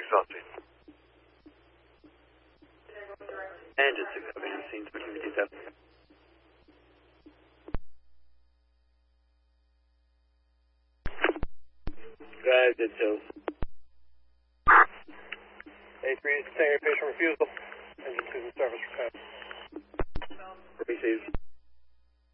Southgate. Engine 6 up, scene 1357. Go ahead, did so. A3 is patient refusal. Engine 2 in service for 10. Received.